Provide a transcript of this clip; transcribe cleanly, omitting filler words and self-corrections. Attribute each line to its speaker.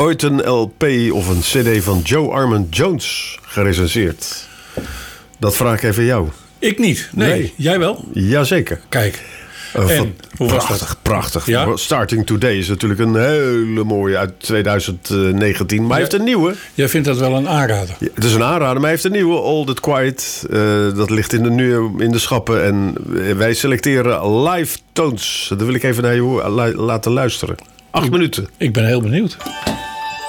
Speaker 1: ooit een LP of een CD van Joe Armand Jones gerecenseerd? Dat vraag ik even jou.
Speaker 2: Ik niet. Nee. Jij wel?
Speaker 1: Jazeker.
Speaker 2: Kijk. En hoe was dat?
Speaker 1: Prachtig.
Speaker 2: Ja?
Speaker 1: Starting Today is natuurlijk een hele mooie uit 2019. Maar hij heeft een nieuwe.
Speaker 2: Jij vindt dat wel een aanrader?
Speaker 1: Ja, het is een aanrader, maar hij heeft een nieuwe. All That Quiet. Dat ligt in de schappen. En wij selecteren live tones. Dat wil ik even naar je laten luisteren. 8 minuten.
Speaker 2: Ik ben heel benieuwd.